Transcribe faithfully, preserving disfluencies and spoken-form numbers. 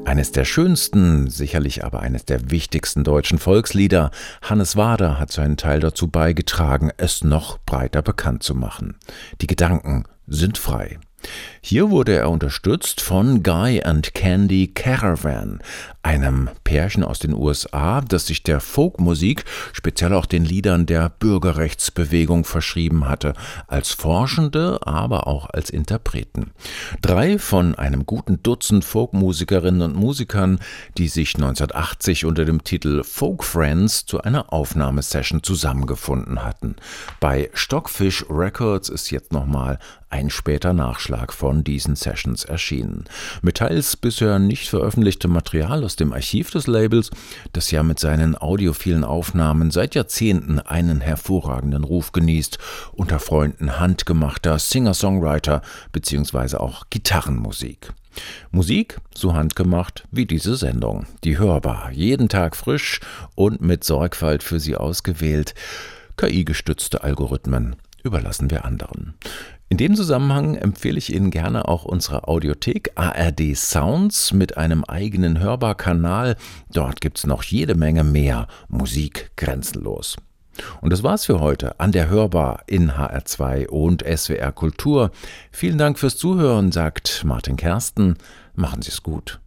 Eines der schönsten, sicherlich aber eines der wichtigsten deutschen Volkslieder. Hannes Wader hat seinen Teil dazu beigetragen, es noch breiter bekannt zu machen. Die Gedanken sind frei. Hier wurde er unterstützt von Guy and Candy Caravan, einem Pärchen aus den U S A, das sich der Folkmusik, speziell auch den Liedern der Bürgerrechtsbewegung verschrieben hatte, als Forschende, aber auch als Interpreten. Drei von einem guten Dutzend Folkmusikerinnen und Musikern, die sich neunzehnhundertachtzig unter dem Titel Folk Friends zu einer Aufnahmesession zusammengefunden hatten. Bei Stockfish Records ist jetzt nochmal ein später Nachschlag von diesen Sessions erschienen. Mit teils bisher nicht veröffentlichtem Material aus dem Archiv des Labels, das ja mit seinen audiophilen Aufnahmen seit Jahrzehnten einen hervorragenden Ruf genießt, unter Freunden handgemachter Singer-Songwriter bzw. auch Gitarrenmusik. Musik so handgemacht wie diese Sendung, die hörbar, jeden Tag frisch und mit Sorgfalt für Sie ausgewählt. K I-gestützte Algorithmen überlassen wir anderen. In dem Zusammenhang empfehle ich Ihnen gerne auch unsere Audiothek A R D Sounds mit einem eigenen Hörbarkanal. Dort gibt's noch jede Menge mehr Musik grenzenlos. Und das war's für heute an der Hörbar in H R zwei und S W R Kultur. Vielen Dank fürs Zuhören, sagt Martin Kersten. Machen Sie's gut.